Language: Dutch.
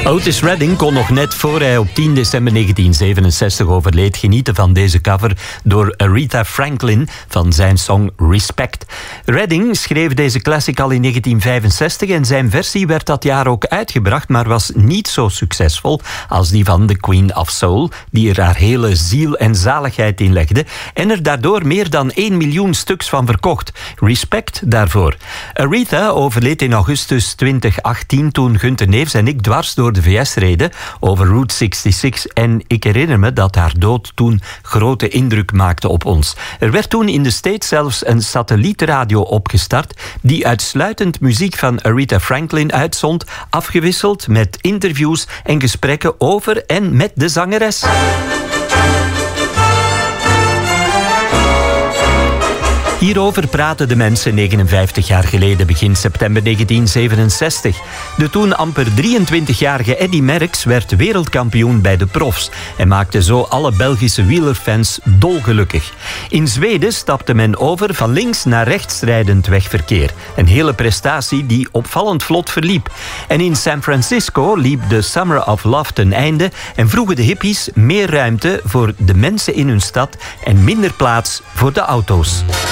Otis Redding kon nog net voor hij op 10 december 1967 overleed genieten van deze cover door Aretha Franklin van zijn song Respect. Redding schreef deze classic al in 1965 en zijn versie werd dat jaar ook uitgebracht, maar was niet zo succesvol als die van The Queen of Soul, die er haar hele ziel en zaligheid in legde en er daardoor meer dan 1 miljoen stuks van verkocht. Respect daarvoor. Aretha overleed in augustus 2018 toen Gunther Neefs en ik dwars door de VS reden over Route 66 en ik herinner me dat haar dood toen grote indruk maakte op ons. Er werd toen in de States zelfs een satellietradio opgestart die uitsluitend muziek van Aretha Franklin uitzond, afgewisseld met interviews en gesprekken over en met de zangeres. Hierover praten de mensen 59 jaar geleden, begin september 1967. De toen amper 23-jarige Eddy Merckx werd wereldkampioen bij de profs en maakte zo alle Belgische wielerfans dolgelukkig. In Zweden stapte men over van links naar rechts rijdend wegverkeer. Een hele prestatie die opvallend vlot verliep. En in San Francisco liep de Summer of Love ten einde en vroegen de hippies meer ruimte voor de mensen in hun stad en minder plaats voor de auto's.